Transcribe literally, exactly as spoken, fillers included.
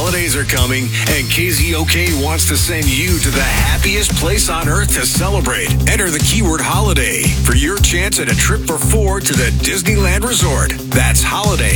holidays are coming, and K Z O K wants to send you to the happiest place on earth to celebrate. Enter the keyword holiday for your chance at a trip for four to the Disneyland Resort. That's holiday